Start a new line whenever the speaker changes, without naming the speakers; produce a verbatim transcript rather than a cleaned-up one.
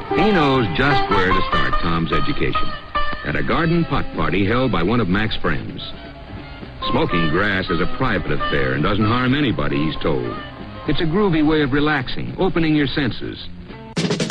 He knows just where to start Tom's education. At a garden pot party held by one of Mac's friends. Smoking grass is a private affair and doesn't harm anybody, he's told. It's a groovy way of relaxing, opening your senses.